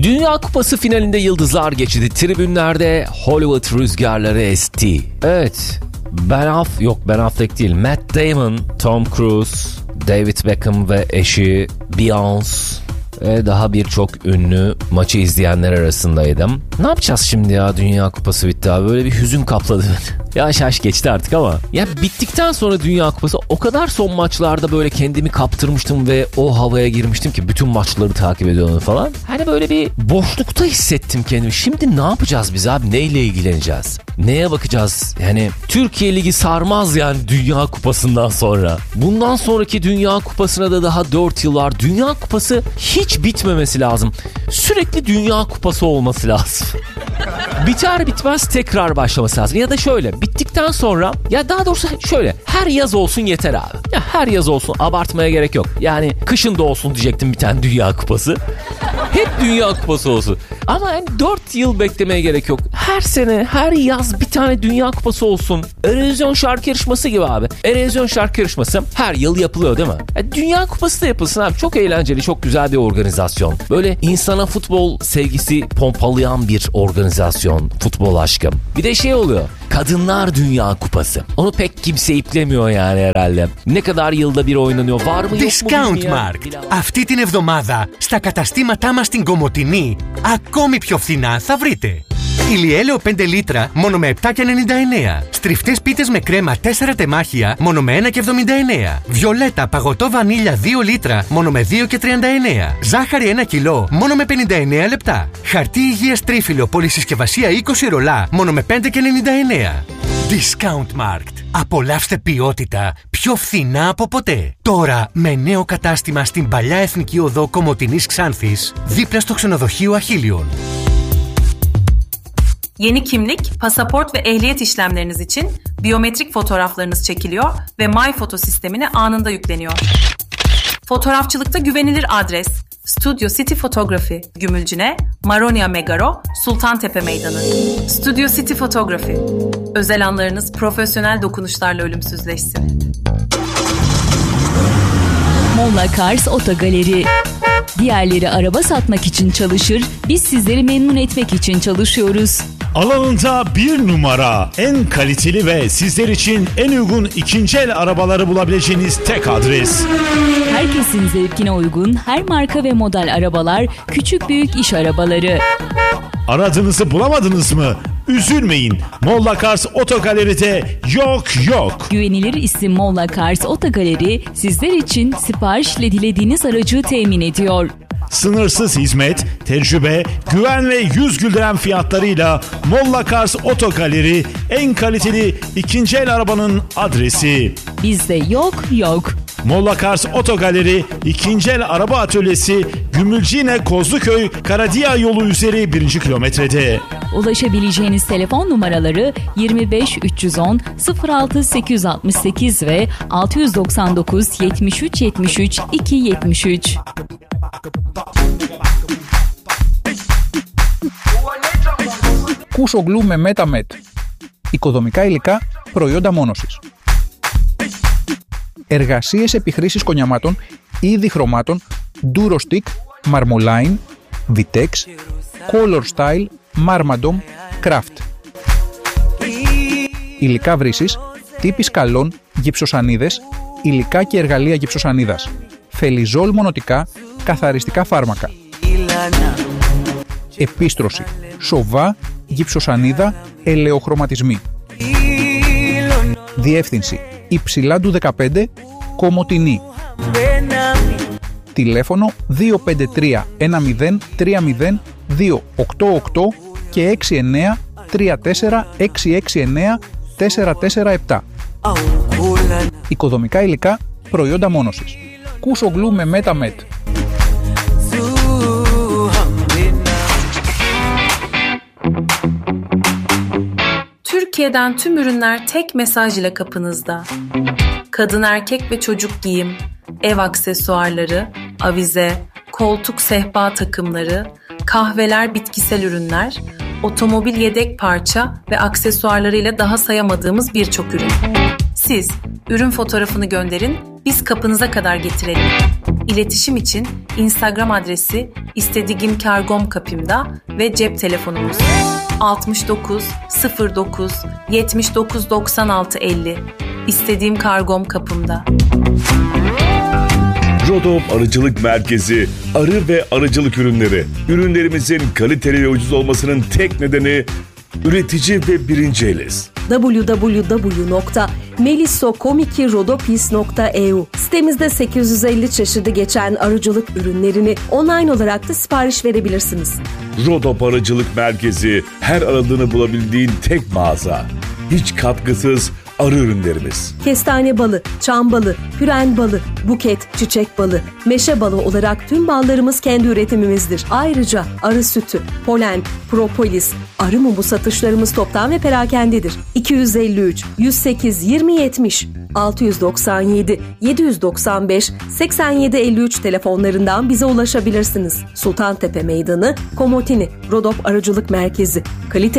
Dünya Kupası finalinde yıldızlar geçidi. Tribünlerde Hollywood rüzgarları esti. Evet, Ben Affleck değil, Matt Damon, Tom Cruise, David Beckham ve eşi Beyoncé ve daha birçok ünlü maçı izleyenler arasındaydım. Ne yapacağız şimdi ya, Dünya Kupası bitti abi. Böyle bir hüzün kapladı beni. Yaş yaş geçti artık ama. Ya bittikten sonra Dünya Kupası o kadar son maçlarda böyle kendimi kaptırmıştım ve o havaya girmiştim ki bütün maçları takip ediyordum falan. Hani böyle bir boşlukta hissettim kendimi. Şimdi ne yapacağız biz abi? Neyle ilgileneceğiz? Neye bakacağız? Yani Türkiye Ligi sarmaz yani Dünya Kupası'ndan sonra. Bundan sonraki Dünya Kupası'na da daha 4 yıl var. Dünya Kupası hiç bitmemesi lazım. Sürekli Dünya Kupası olması lazım. Biter bitmez tekrar başlaması lazım. Ya da şöyle, bittikten sonra, ya daha doğrusu şöyle, her yaz olsun yeter abi. Ya her yaz olsun, abartmaya gerek yok. Yani kışın da olsun diyecektim bir tane Dünya Kupası. Hep Dünya Kupası olsun. Ama yani 4 yıl beklemeye gerek yok. Her sene, her yaz bir tane Dünya Kupası olsun. Eurovision şarkı yarışması gibi abi. Eurovision şarkı yarışması her yıl yapılıyor değil mi? Dünya Kupası da yapılsın abi. Çok eğlenceli, çok güzel bir organizasyon. Böyle insana futbol sevgisi pompalayan bir organizasyon. Futbol aşkım. Bir de şey oluyor. Kadınlar Dünya Kupası. Onu pek kimse iplemiyor yani herhalde. Ne kadar yılda bir oynanıyor. Var mı yok mu bilmiyorum. Discountmarkt. Αυτή την εβδομάδα στα καταστήματά μας στην Κομοτηνή ακόμη πιο φθηνά θα βρείτε. Ηλιέλαιο 5 λίτρα μόνο με 7,99. Στριφτές πίτες με κρέμα 4 τεμάχια μόνο με 1,79. Βιολέτα παγωτό βανίλια 2 λίτρα μόνο με 2,39. Ζάχαρη 1 κιλό μόνο με 59 λεπτά. Χαρτί υγείας τρίφυλλο πολυσυσκευασία 20 ρολά μόνο με 5,99. Discountmarkt. Απολαύστε ποιότητα πιο φθηνά από ποτέ. Τώρα με νέο κατάστημα στην παλιά Εθνική Οδό Κομοτηνής Ξάνθης, δίπλα στο ξενοδοχείο Αχίλιον. Yeni kimlik, pasaport ve ehliyet işlemleriniz için biyometrik fotoğraflarınız çekiliyor ve MyPhoto sistemine anında yükleniyor. Fotoğrafçılıkta güvenilir adres Studio City Photography, Gümülcine, Maronia Megaro, Sultantepe Meydanı. Studio City Photography. Özel anlarınız profesyonel dokunuşlarla ölümsüzleşsin. Molla Cars Otogaleri. Diğerleri araba satmak için çalışır, biz sizleri memnun etmek için çalışıyoruz. Alanında 1 numara, en kaliteli ve sizler için en uygun ikinci el arabaları bulabileceğiniz tek adres. Herkesin zevkine uygun her marka ve model arabalar, küçük büyük iş arabaları. Aradığınızı bulamadınız mı? Üzülmeyin. Molla Cars Otogaleri'de yok. Güvenilir isim Molla Cars Otogaleri sizler için siparişle dilediğiniz aracı temin ediyor. Sınırsız hizmet, tecrübe, güven ve yüz güldüren fiyatlarıyla Molla Cars Otogaleri en kaliteli ikinci el arabanın adresi. Bizde yok. Molla Cars Otogaleri ikinci el araba atölyesi Gümülcine Kozluköy Karadiya yolu üzeri 1. kilometrede. Ulaşabileceğiniz telefon numaraları 25 310 06 868 ve 699 73 73 273. Κούσο γλου με MetaMed. Οικοδομικά υλικά, προϊόντα μόνωσης. Εργασίες επιχρήσης κονιαμάτων ή διχρωμάτων Durostick, Marmoline, Vitex, Color Style, Marmadom, Craft. Υλικά βρύσης, τύποι σκαλών, γυψοσανίδες, υλικά και εργαλεία γυψοσανίδας. Φελιζόλ μονοτικά, καθαριστικά φάρμακα. Επίστρωση, σοβά, γυψοσανίδα, ελαιοχρωματισμοί. Διεύθυνση Υψηλάντου 15, Κομοτηνή. Τηλέφωνο 253 10 30 288 και 69 34 669 447. Οικοδομικά υλικά, προϊόντα μόνωσης. Κούσο γλου με MetaMed. Türkiye'den tüm ürünler tek mesaj ile kapınızda. Kadın, erkek ve çocuk giyim, ev aksesuarları, avize, koltuk sehpa takımları, kahveler, bitkisel ürünler, otomobil yedek parça ve aksesuarlarıyla daha sayamadığımız birçok ürün. Siz ürün fotoğrafını gönderin, biz kapınıza kadar getirelim. İletişim için Instagram adresi istediğimkargom.capim'da ve cep telefonumuz 69 09 79 96 50. İstediğim kargom kapımda. Rodop Arıcılık Merkezi, arı ve arıcılık ürünleri. Ürünlerimizin kaliteli ve ucuz olmasının tek nedeni üretici ve birinci eliz. www.melissokomiki.rodopis.eu Sitemizde 850 çeşidi geçen arıcılık ürünlerini online olarak da sipariş verebilirsiniz. Rodop Arıcılık Merkezi, her aradığını bulabildiğin tek mağaza. Hiç katkısız arı ürünlerimiz. Kestane balı, çam balı, püren balı, buket, çiçek balı, meşe balı olarak tüm ballarımız kendi üretimimizdir. Ayrıca arı sütü, polen, propolis, arı mumu satışlarımız toptan ve perakendedir. 253 108 20 70 697 795 87 53 telefonlarından bize ulaşabilirsiniz. Sultantepe Meydanı, Komotini, Rodop Arıcılık Merkezi. Kalite